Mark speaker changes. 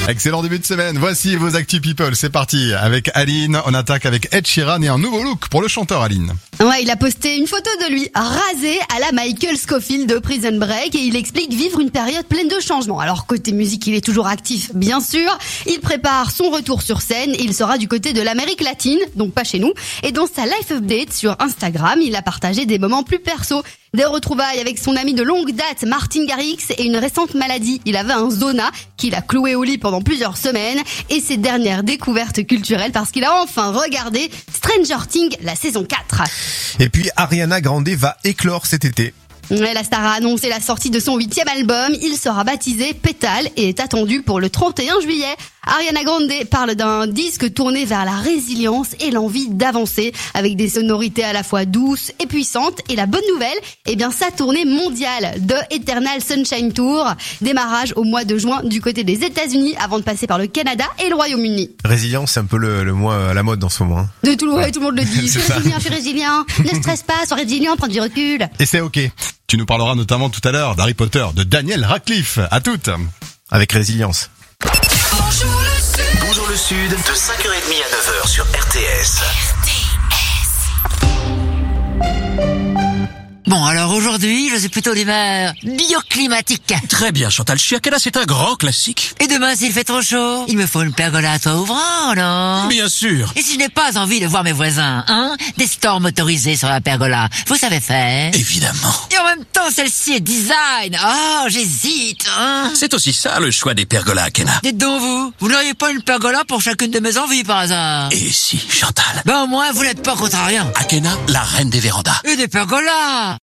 Speaker 1: Excellent début de semaine. Voici vos Actu People. C'est parti. Avec Aline, on attaque avec Ed Sheeran et un nouveau look pour le chanteur Aline.
Speaker 2: Ouais, il a posté une photo de lui rasé à la Michael Scofield de Prison Break et il explique vivre une période pleine de changements. Alors côté musique, il est toujours actif, bien sûr. Il prépare son retour sur scène et il sera du côté de l'Amérique latine, donc pas chez nous. Et dans sa life update sur Instagram, il a partagé des moments plus perso. Des retrouvailles avec son ami de longue date, Martin Garrix, et une récente maladie. Il avait un zona qu'il a cloué au lit pendant plusieurs semaines et ses dernières découvertes culturelles parce qu'il a enfin regardé Stranger Things, la saison 4.
Speaker 3: Et puis Ariana Grande va éclore cet été.
Speaker 2: Ouais, la star a annoncé la sortie de son 8e album. Il sera baptisé Pétale et est attendu pour le 31 juillet. Ariana Grande parle d'un disque tourné vers la résilience et l'envie d'avancer avec des sonorités à la fois douces et puissantes. Et la bonne nouvelle, sa tournée mondiale de Eternal Sunshine Tour. Démarrage au mois de juin du côté des États-Unis avant de passer par le Canada et le Royaume-Uni.
Speaker 3: Résilience, c'est un peu le mot à la mode en ce moment. Hein.
Speaker 2: Tout le monde le dit. Je suis résilient. Ne stresse pas, sois résilient, prends du recul.
Speaker 1: Et c'est ok. Tu nous parleras notamment tout à l'heure d'Harry Potter, de Daniel Radcliffe. À toutes.
Speaker 3: Avec résilience.
Speaker 4: Bonjour le Sud, de 5h30 à 9h sur RTS.
Speaker 5: Bon, alors aujourd'hui, je suis plutôt d'humeur bioclimatique.
Speaker 6: Très bien, Chantal. Chiacala, c'est un grand classique.
Speaker 5: Et demain, s'il fait trop chaud, il me faut une pergola à toit ouvrant, non?
Speaker 6: Bien sûr.
Speaker 5: Et si je n'ai pas envie de voir mes voisins, des stores motorisés sur la pergola, vous savez faire?
Speaker 6: Évidemment.
Speaker 5: Et en même temps, celle-ci est design. Oh, j'hésite,
Speaker 6: C'est aussi ça, le choix des pergolas, Akena.
Speaker 5: Dites donc vous n'auriez pas une pergola pour chacune de mes envies, par hasard?
Speaker 6: Et si, Chantal.
Speaker 5: Ben au moins, vous n'êtes pas contrariant.
Speaker 6: Akena, la reine des vérandas.
Speaker 5: Et des pergolas!